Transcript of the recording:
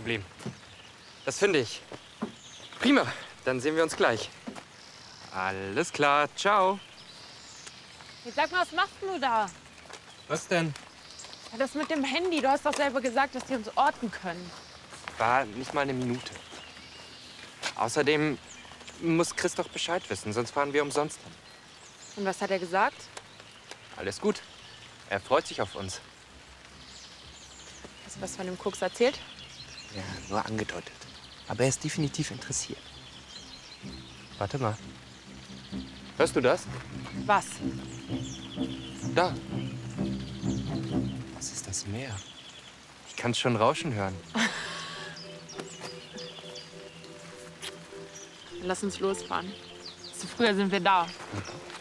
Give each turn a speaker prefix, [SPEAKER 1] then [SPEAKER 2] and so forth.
[SPEAKER 1] Problem. Das finde ich. Prima, dann sehen wir uns gleich. Alles klar, ciao.
[SPEAKER 2] Jetzt sag mal, was machst du da?
[SPEAKER 1] Was denn?
[SPEAKER 2] Ja, das mit dem Handy. Du hast doch selber gesagt, dass die uns orten können.
[SPEAKER 1] War nicht mal eine Minute. Außerdem muss Chris doch Bescheid wissen, sonst fahren wir umsonst hin.
[SPEAKER 2] Und was hat er gesagt?
[SPEAKER 1] Alles gut. Er freut sich auf uns.
[SPEAKER 2] Hast du was von dem Koks erzählt?
[SPEAKER 1] Ja, nur angedeutet. Aber er ist definitiv interessiert. Warte mal. Hörst du das?
[SPEAKER 2] Was?
[SPEAKER 1] Da. Das ist das Meer. Ich kann schon Rauschen hören.
[SPEAKER 2] Lass uns losfahren. Zu früher sind wir da.